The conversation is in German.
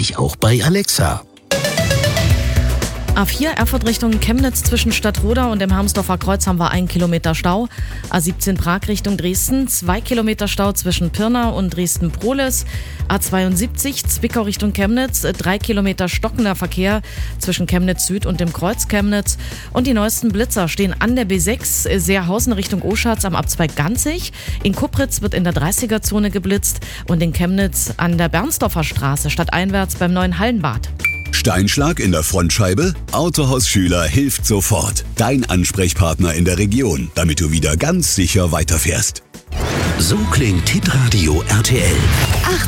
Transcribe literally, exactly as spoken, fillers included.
endlich auch bei Alexa. A vier Erfurt Richtung Chemnitz zwischen Stadtroda und dem Harmsdorfer Kreuz haben wir einen Kilometer Stau. A siebzehn Prag Richtung Dresden, zwei Kilometer Stau zwischen Pirna und Dresden-Prohlis. A zweiundsiebzig Zwickau Richtung Chemnitz, drei Kilometer stockender Verkehr zwischen Chemnitz Süd und dem Kreuz Chemnitz. Und die neuesten Blitzer stehen an der B sechs, Seerhausen Richtung Oschatz am Abzweig Ganzig. In Kupritz wird in der dreißiger-Zone geblitzt und in Chemnitz an der Bernsdorfer Straße stadteinwärts beim neuen Hallenbad. Steinschlag in der Frontscheibe? Autohaus Schüler hilft sofort. Dein Ansprechpartner in der Region, damit du wieder ganz sicher weiterfährst. So klingt Hitradio R T L.